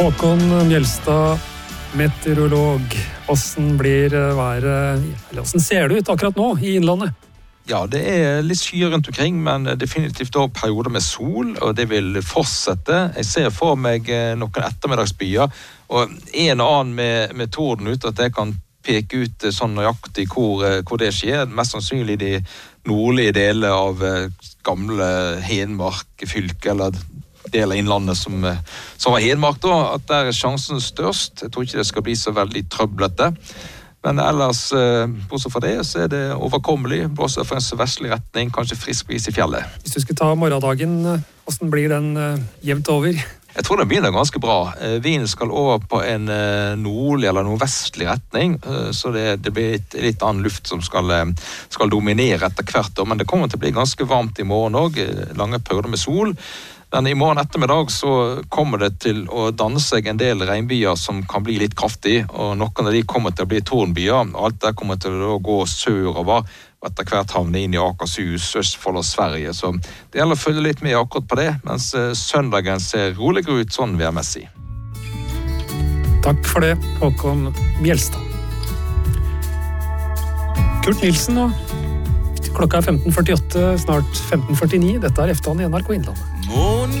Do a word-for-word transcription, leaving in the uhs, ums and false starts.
Håkon Mjelstad, meteorolog. Hvordan blir været, eller hvordan ser det ut akkurat nå i innlandet? Ja, det er litt skyer rundt omkring, men definitivt også perioder med sol, og det vil fortsette. Jeg ser for meg noen ettermiddagsbyer, og en og annen med, med torden ut, at jeg kan peke ut sånn nøyaktig hvor, hvor det skjer. Mest sannsynlig de nordlige deler av gamle Hedmark fylke, eller del av innlandet som, som var Hedmark da, at der er sjansen størst. Jeg tror ikke det skal bli så veldig trøblete. Men ellers, bortsett fra det, så er det overkommelig. Blåser for en sørvestlig retning, kanskje frisk bris i fjellet. Hvis du skal ta morgendagen, hvordan blir den jevnt over? Jeg tror det begynner ganske bra. Vinden skal over på en nordlig eller nordvestlig retning, så det, det blir litt, litt annen luft som skal, skal dominere etter hvert. Men det kommer til å bli ganske varmt i morgen også, lange perioder med sol. Men i morgen ettermiddag så kommer det til å danne seg en del regnbyer som kan bli litt kraftig, og noen av de kommer til å bli tornbyer. Alt der kommer til å gå sørover, og etter hvert havne inn i Akershus, Østfold og Sverige. Så det gjelder å følge litt med akkurat på det, mens søndagen ser roligere ut sånn værmessig. Takk for det, Håkon Mjelstad. Kurt Nilsen nå. Klokka er femten førtiåtte, snart femten førtini. Dette er Eftan i N R K Innlandet.